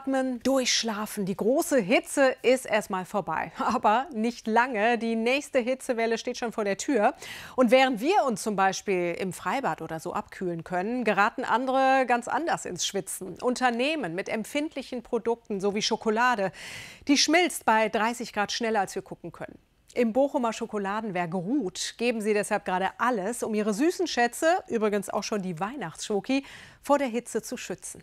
Durchatmen, durchschlafen. Die große Hitze ist erstmal vorbei. Aber nicht lange. Die nächste Hitzewelle steht schon vor der Tür. Und während wir uns zum Beispiel im Freibad oder so abkühlen können, geraten andere ganz anders ins Schwitzen. Unternehmen mit empfindlichen Produkten, so wie Schokolade, die schmilzt bei 30 Grad schneller, als wir gucken können. Im Bochumer Schokoladenwerk Ruth geben sie deshalb gerade alles, um ihre süßen Schätze, übrigens auch schon die Weihnachtsschoki, vor der Hitze zu schützen.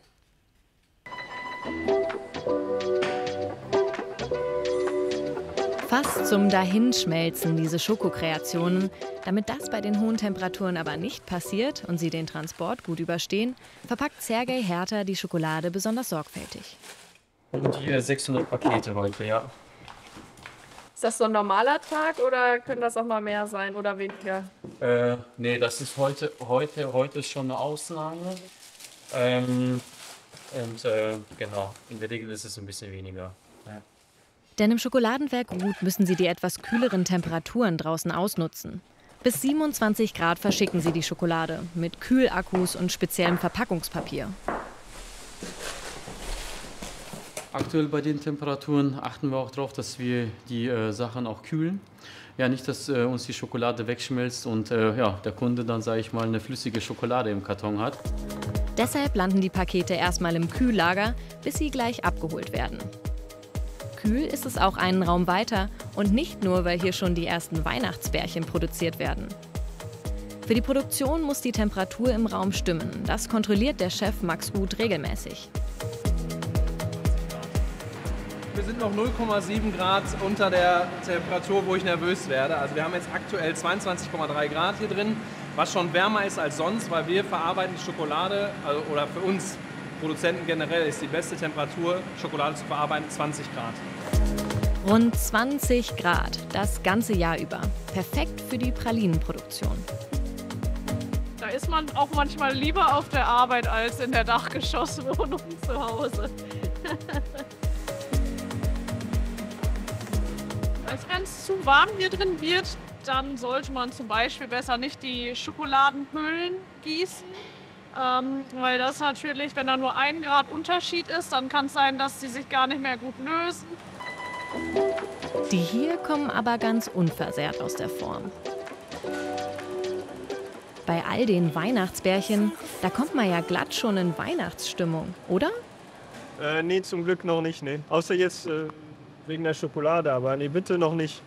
Fast zum Dahinschmelzen, diese Schokokreationen. Damit das bei den hohen Temperaturen aber nicht passiert und sie den Transport gut überstehen, verpackt Sergej Herter die Schokolade besonders sorgfältig. Und hier 600 Pakete heute, ja. Ist das so ein normaler Tag oder können das auch mal mehr sein oder weniger? Nee, das ist heute ist schon eine Ausnahme. Genau, in der Regel ist es ein bisschen weniger. Ja. Denn im Schokoladenwerk Ruth müssen sie die etwas kühleren Temperaturen draußen ausnutzen. Bis 27 Grad verschicken sie die Schokolade mit Kühlakkus und speziellem Verpackungspapier. Aktuell bei den Temperaturen achten wir auch darauf, dass wir die Sachen auch kühlen. Ja, nicht, dass uns die Schokolade wegschmilzt und ja, der Kunde dann, sage ich mal, eine flüssige Schokolade im Karton hat. Deshalb landen die Pakete erstmal im Kühllager, bis sie gleich abgeholt werden. Kühl ist es auch einen Raum weiter und nicht nur, weil hier schon die ersten Weihnachtsbärchen produziert werden. Für die Produktion muss die Temperatur im Raum stimmen. Das kontrolliert der Chef Max Ruth regelmäßig. Wir sind noch 0,7 Grad unter der Temperatur, wo ich nervös werde. Also wir haben jetzt aktuell 22,3 Grad hier drin, was schon wärmer ist als sonst, weil wir verarbeiten die Schokolade, also, oder für uns Produzenten generell ist die beste Temperatur, Schokolade zu verarbeiten, 20 Grad. Rund 20 Grad, das ganze Jahr über. Perfekt für die Pralinenproduktion. Da ist man auch manchmal lieber auf der Arbeit als in der Dachgeschosswohnung zu Hause. Wenn es zu warm hier drin wird, dann sollte man zum Beispiel besser nicht die Schokoladenhüllen gießen. Weil das natürlich, wenn da nur 1 Grad Unterschied ist, dann kann es sein, dass sie sich gar nicht mehr gut lösen. Die hier kommen aber ganz unversehrt aus der Form. Bei all den Weihnachtsbärchen, da kommt man ja glatt schon in Weihnachtsstimmung, oder? Nee, zum Glück noch nicht, nee. Außer jetzt wegen der Schokolade, aber nee, bitte noch nicht.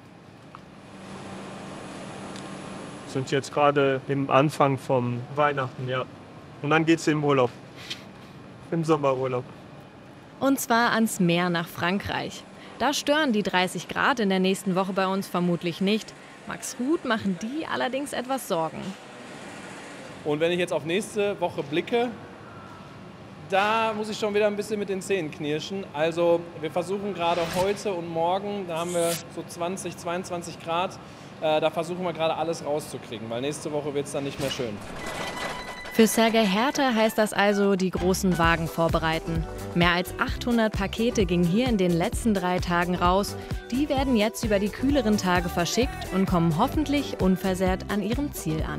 Sind jetzt gerade im Anfang vom Weihnachten, ja. Und dann geht's im Urlaub. Im Sommerurlaub. Und zwar ans Meer nach Frankreich. Da stören die 30 Grad in der nächsten Woche bei uns vermutlich nicht. Max Ruth machen die allerdings etwas Sorgen. Und wenn ich jetzt auf nächste Woche blicke, da muss ich schon wieder ein bisschen mit den Zähnen knirschen. Also wir versuchen gerade heute und morgen, da haben wir so 20, 22 Grad, da versuchen wir gerade alles rauszukriegen, weil nächste Woche wird es dann nicht mehr schön. Für Sergej Herter heißt das also, die großen Wagen vorbereiten. Mehr als 800 Pakete gingen hier in den letzten 3 Tagen raus. Die werden jetzt über die kühleren Tage verschickt und kommen hoffentlich unversehrt an ihrem Ziel an.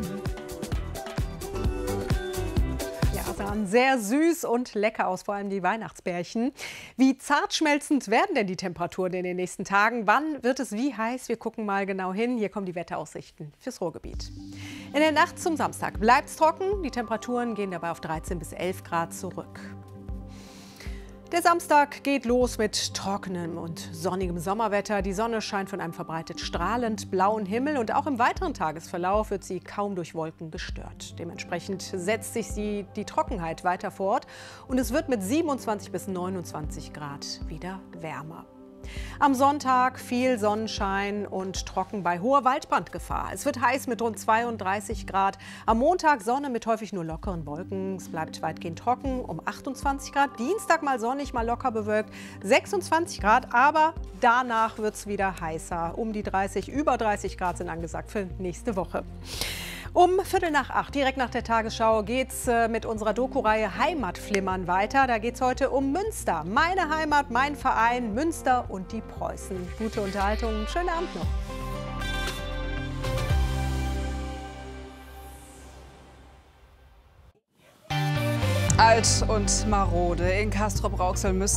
Sahen sehr süß und lecker aus, vor allem die Weihnachtsbärchen. Wie zart schmelzend werden denn die Temperaturen in den nächsten Tagen? Wann wird es wie heiß? Wir gucken mal genau hin. Hier kommen die Wetteraussichten fürs Ruhrgebiet. In der Nacht zum Samstag bleibt es trocken. Die Temperaturen gehen dabei auf 13 bis 11 Grad zurück. Der Samstag geht los mit trockenem und sonnigem Sommerwetter. Die Sonne scheint von einem verbreitet strahlend blauen Himmel und auch im weiteren Tagesverlauf wird sie kaum durch Wolken gestört. Dementsprechend setzt sich die Trockenheit weiter fort und es wird mit 27 bis 29 Grad wieder wärmer. Am Sonntag viel Sonnenschein und trocken bei hoher Waldbrandgefahr. Es wird heiß mit rund 32 Grad. Am Montag Sonne mit häufig nur lockeren Wolken. Es bleibt weitgehend trocken um 28 Grad. Dienstag mal sonnig, mal locker bewölkt. 26 Grad, aber danach wird es wieder heißer. Um die 30, über 30 Grad sind angesagt für nächste Woche. Um 7:45, direkt nach der Tagesschau, geht es mit unserer Doku-Reihe Heimatflimmern weiter. Da geht es heute um Münster. Meine Heimat, mein Verein, Münster und die Preußen. Gute Unterhaltung, schönen Abend noch. Alt und marode in Castrop-Rauxel müssen